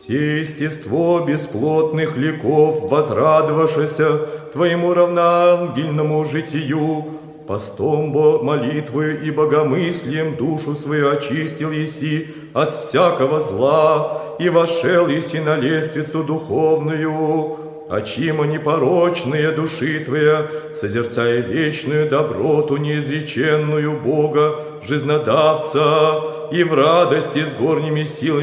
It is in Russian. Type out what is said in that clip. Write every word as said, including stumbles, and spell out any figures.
Все естество бесплотных ликов, возрадовавшееся Твоему равноангельному житию, постом бо молитвою и богомыслием душу свою очистил еси от всякого зла, и вошел еси на лестницу духовную, очима непорочные души Твоя, созерцая вечную доброту неизреченную Бога, жизнодавца, и в радости с горними силами